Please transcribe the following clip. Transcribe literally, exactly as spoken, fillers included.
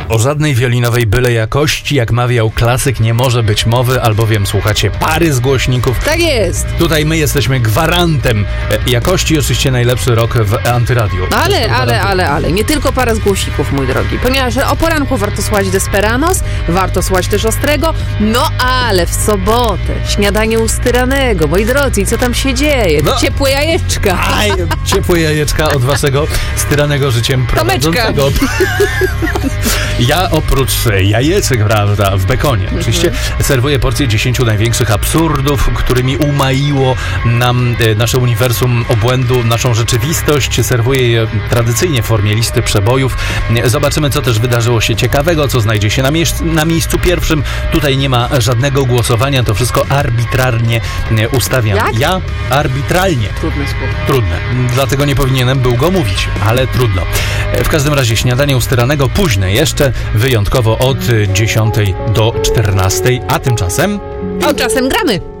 O żadnej wiolinowej byle jakości, jak mawiał klasyk, nie może być mowy, albowiem słuchacie pary z głośników. Tak jest. Tutaj my jesteśmy gwarantem jakości, oczywiście najlepszy rok w Antyradiu. Ale, ale, ale, ale, nie tylko para z głośników, mój drogi, ponieważ o poranku warto słuchać Desperanos, warto słuchać też Ostrego, no ale w sobotę śniadanie u Styranego, moi drodzy, i co tam się dzieje? No. Ciepłe jajeczka. Aj, ciepłe jajeczka od waszego styranego życiem prowadzącego. Ja oprócz jajeczek, prawda, w bekonie, mm-hmm. oczywiście serwuję porcję dziesięciu największych absurdów, którymi umaiło nam e, nasze uniwersum obłędu, naszą rzeczywistość. Serwuję je tradycyjnie w formie listy przebojów. Zobaczymy, co też wydarzyło się ciekawego, co znajdzie się na, mie- na miejscu pierwszym. Tutaj nie ma żadnego głosowania, to wszystko arbitralnie e, ustawiam. Jak? Ja arbitralnie. Trudne słowo. Trudne. Dlatego nie powinienem był go mówić, ale trudno. W każdym razie śniadanie u Styranego późne jeszcze, wyjątkowo od dziesiątej do czternastej, a tymczasem... Tymczasem gramy.